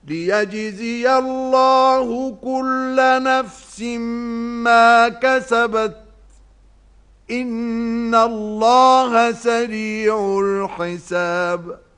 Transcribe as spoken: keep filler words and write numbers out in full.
ليجزي الله كل نفس ما كسبت إن الله سريع الحساب